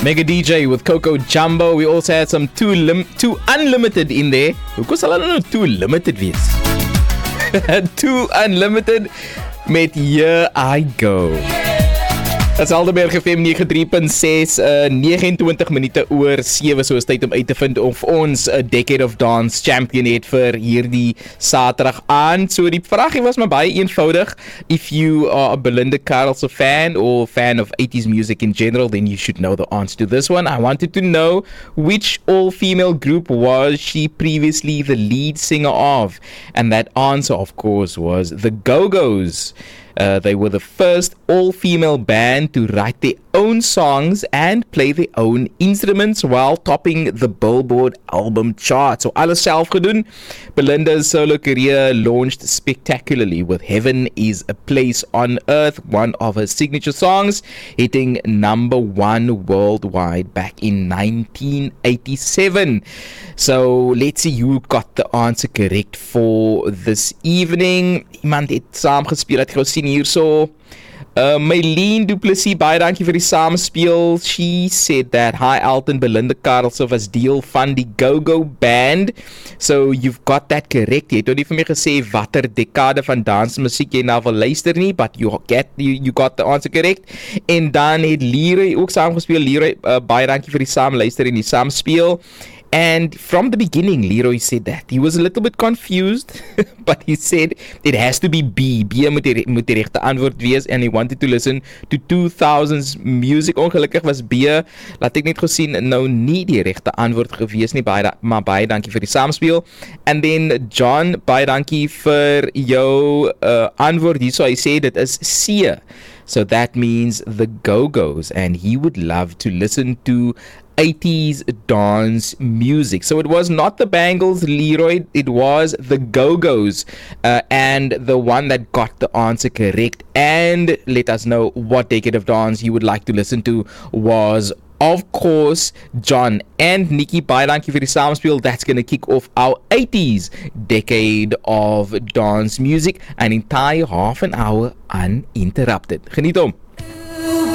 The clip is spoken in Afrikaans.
Mega DJ with Coco Jumbo. We also had some Too Unlimited in there. Hoekom sal hulle nou Too Limited wees? Too Unlimited met Here I Go. Dit is Alderberg FM 93.6, 29 minute oor 7, so is tyd om uit te vind of ons 'n Decade of Dance champion het vir hierdie Saterdag aan. So die vraagie was maar baie eenvoudig. If you are a Belinda Carlson fan or fan of 80s music in general, then you should know the answer to this one. I wanted to know which all-female group was she previously the lead singer of? And that answer, of course, was the Go-Go's. They were the first all-female band to write their own songs and play their own instruments while topping the Billboard album chart. So alles self gedoen. Belinda's solo career launched spectacularly with Heaven is a Place on Earth, one of her signature songs, hitting #1 worldwide back in 1987. So let's see who got the answer correct for this evening. Iemand het saamgespeel, het gou sien hierso. Mylene Duplessis, baie dankie vir die samespeel. She said that hi Alton, Belinda Carlson was deel van die Go-Go Band. So you've got that correct. Jy het nou nie vir my gesê watter dekade van dansmusiek jy nou wil luister nie, but you got the answer correct. En dan het Leroy ook saamgespeel. Leroy, baie dankie vir die saamluister en die samespeel. And from the beginning, Leroy said that he was a little bit confused, but he said it has to be B. B moet die regte antwoord wees, and he wanted to listen to 2000s music. Ongelukkig was B, laat ek net gesien, nou nie die regte antwoord gewees nie, maar baie dankie vir die saamspeel. And then John, baie dankie vir jou antwoord hierso. Hy sê dit is C. So that means the Go-Go's, and he would love to listen to 80s dance music. So it was not the Bangles, Leroy, it was the Go-Go's, and the one that got the answer correct and let us know what decade of dance you would like to listen to was, of course, John and Nikki. Baie dankie vir die samespeel. That's going to kick off our 80s decade of dance music, an entire half an hour uninterrupted. Geniet hom.